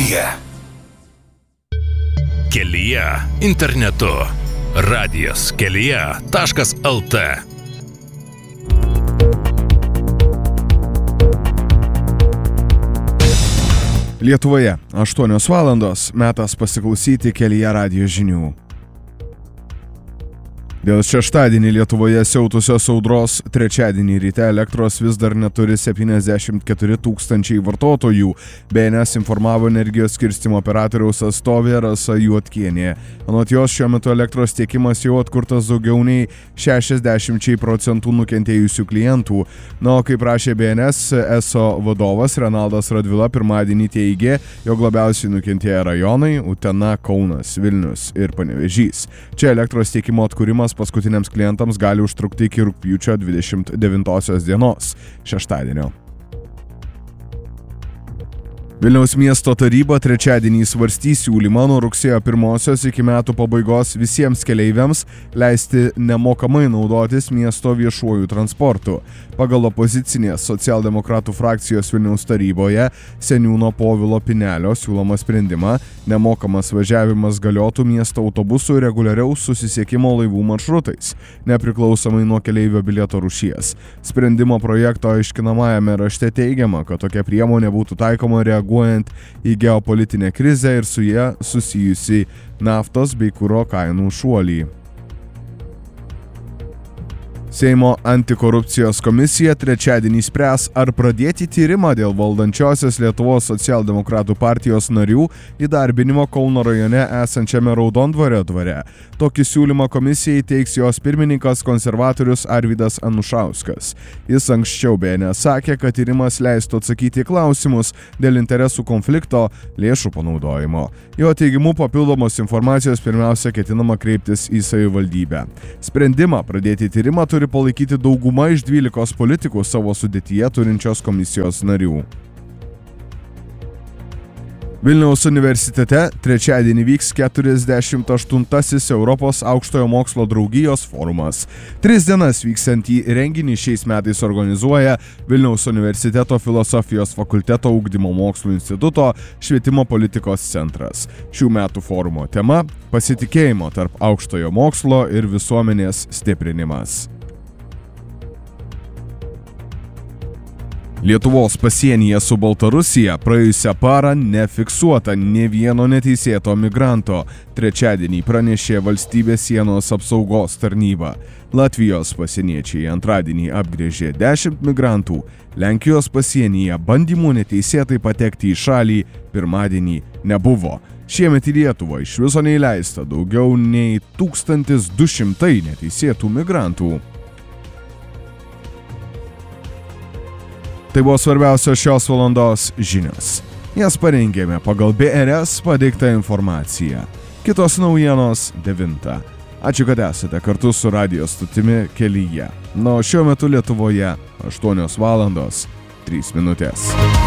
kelyje. Kelyje internetu. Radijas kelyje.lt. Lietuvoje 8 valandos, metas pasiklausyti Kelyje radijo žinių. Dėl šeštadienį Lietuvoje siautusios audros trečiadienį ryte elektros vis dar neturi 74 tūkstančiai vartotojų. BNS informavo energijos skirstymo operatoriaus atstovė Rasa Juodkienė. Anot jos šiuo metu elektros tiekimas jau atkurtas daugiau nei 60% nukentėjusių klientų. Na, o kaip rašė BNS, ESO vadovas Renaldas Radvila pirmadienį teigė, jog labiausiai nukentėję rajonai Utena, Kaunas, Vilnius ir Panevėžys. Čia elektros tiekimo atkūrimas paskutiniams klientams gali užtrukti iki rugpjūčio 29 dienos, šeštadienio. Vilniaus miesto taryba trečiadienį svarstys siūlymą nuo rugsėjo 1 iki metų pabaigos visiems keleiviams leisti nemokamai naudotis miesto viešuoju transportu. Pagal opozicinės socialdemokratų frakcijos Vilniaus taryboje seniūno Povilo Pinelio siūlomą sprendimą nemokamas važiavimas galiotų miesto autobusų reguliariaus susisiekimo laivų maršrutais, nepriklausomai nuo keleivio bilieto rūšies. Sprendimo projekto aiškinamajame rašte teigiama, kad tokia priemonė būtų taikoma reaguojant į geopolitinę krizę ir su ja susijusi naftos bei kuro kainų šuolį. Seimo antikorupcijos komisija trečiadienį spręs, ar pradėti tyrimą dėl valdančiosios Lietuvos socialdemokratų partijos narių įdarbinimo Kauno rajone esančiame Raudondvario dvare. Tokį siūlymą komisijai teiks jos pirmininkas konservatorius Arvydas Anušauskas. Jis anksčiau BNS sakė, kad tyrimas leistų atsakyti klausimus dėl interesų konflikto, lėšų panaudojimo. Jo teigimu papildomos informacijos pirmiausia ketinama kreiptis į savivaldybę. Sprendimą pradėti tyrimą turi palaikyti dauguma iš 12 politikų savo sudėtyje turinčios komisijos narių. Vilniaus universitete trečiadienį vyks 48. Europos aukštojo mokslo draugijos forumas. 3 dienas vyksiantį renginį šiais metais organizuoja Vilniaus universiteto filosofijos fakulteto ugdymo mokslų instituto švietimo politikos centras. Šių metų forumo tema – pasitikėjimo tarp aukštojo mokslo ir visuomenės stiprinimas. Lietuvos pasienyje su Baltarusija praėjusią parą nefiksuota nė vieno neteisėto migranto. Trečiadienį pranešė valstybės sienos apsaugos tarnyba. Latvijos pasieniečiai antradienį apgręžė 10 migrantų. Lenkijos pasienyje bandymų neteisėtai patekti į šalį pirmadienį nebuvo. Šiemet į Lietuvą iš viso neįleista daugiau nei 1200 neteisėtų migrantų. Tai buvo svarbiausios šios valandos žinios. Jas parengėme pagal BRS pateiktą informaciją. Kitos naujienos 9. Ačiū, kad esate kartu su radijo stotimi Kelyje. Na, o šiuo metu Lietuvoje 8 valandos 3 minutės.